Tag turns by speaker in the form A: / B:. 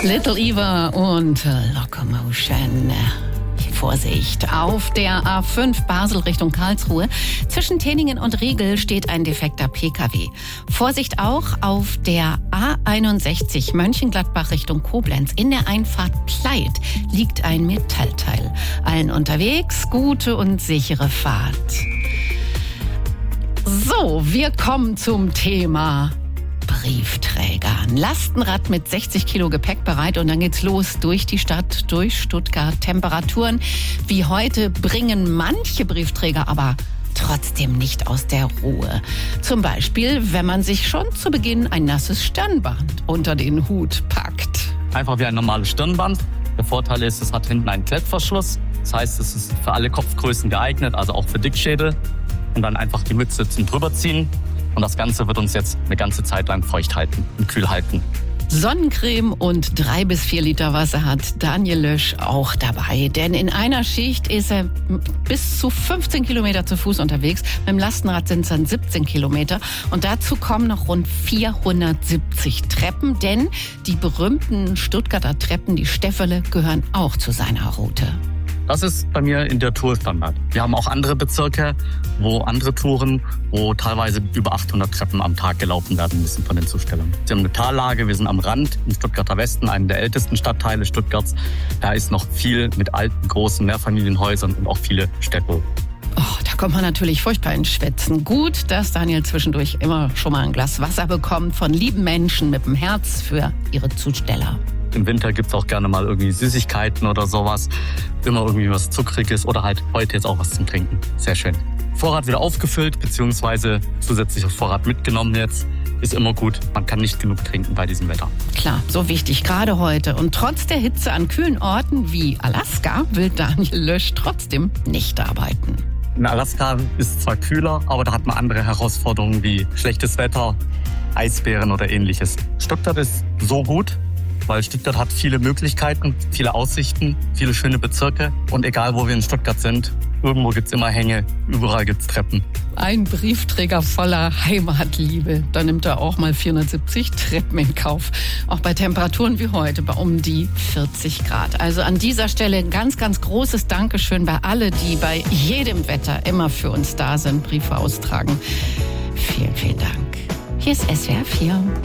A: Little Eva und Locomotion. Vorsicht, auf der A5 Basel Richtung Karlsruhe. Zwischen Teningen und Riegel steht ein defekter Pkw. Vorsicht auch auf der A61 Mönchengladbach Richtung Koblenz. In der Einfahrt Pleit liegt ein Metallteil. Allen unterwegs gute und sichere Fahrt. So, wir kommen zum Thema Briefträger. Ein Lastenrad mit 60 Kilo Gepäck bereit und dann geht's los durch die Stadt, durch Stuttgart. Temperaturen wie heute bringen manche Briefträger aber trotzdem nicht aus der Ruhe. Zum Beispiel, wenn man sich schon zu Beginn ein nasses Stirnband unter den Hut packt.
B: Einfach wie ein normales Stirnband. Der Vorteil ist, es hat hinten einen Klettverschluss. Das heißt, es ist für alle Kopfgrößen geeignet, also auch für Dickschädel. Und dann einfach die Mütze zum drüberziehen. Und das Ganze wird uns jetzt eine ganze Zeit lang feucht halten und kühl halten.
A: Sonnencreme und 3 bis 4 Liter Wasser hat Daniel Lösch auch dabei. Denn in einer Schicht ist er bis zu 15 Kilometer zu Fuß unterwegs. Mit dem Lastenrad sind es dann 17 Kilometer. Und dazu kommen noch rund 470 Treppen. Denn die berühmten Stuttgarter Treppen, die Stäffele, gehören auch zu seiner Route.
B: Das ist bei mir in der Tour Standard. Wir haben auch andere Bezirke, wo andere Touren, wo teilweise über 800 Treppen am Tag gelaufen werden müssen von den Zustellern. Wir haben eine Tallage, wir sind am Rand im Stuttgarter Westen, einem der ältesten Stadtteile Stuttgarts. Da ist noch viel mit alten, großen Mehrfamilienhäusern und auch viele Städte.
A: Oh, da kommt man natürlich furchtbar ins Schwitzen. Gut, dass Daniel zwischendurch immer schon mal ein Glas Wasser bekommt von lieben Menschen mit dem Herz für ihre Zusteller.
B: Im Winter gibt's auch gerne mal irgendwie Süßigkeiten oder sowas. Immer irgendwie was Zuckriges oder halt heute jetzt auch was zum Trinken. Sehr schön. Vorrat wieder aufgefüllt, beziehungsweise zusätzlicher Vorrat mitgenommen jetzt. Ist immer gut. Man kann nicht genug trinken bei diesem Wetter.
A: Klar, so wichtig, gerade heute. Und trotz der Hitze an kühlen Orten wie Alaska will Daniel Lösch trotzdem nicht arbeiten.
B: In Alaska ist es zwar kühler, aber da hat man andere Herausforderungen wie schlechtes Wetter, Eisbären oder ähnliches. Stuttgart ist so gut, weil Stuttgart hat viele Möglichkeiten, viele Aussichten, viele schöne Bezirke. Und egal, wo wir in Stuttgart sind, irgendwo gibt's immer Hänge, überall gibt's Treppen.
A: Ein Briefträger voller Heimatliebe. Da nimmt er auch mal 470 Treppen in Kauf. Auch bei Temperaturen wie heute, bei um die 40 Grad. Also an dieser Stelle ein ganz, ganz großes Dankeschön bei alle, die bei jedem Wetter immer für uns da sind, Briefe austragen. Vielen, vielen Dank. Hier ist SWR 4.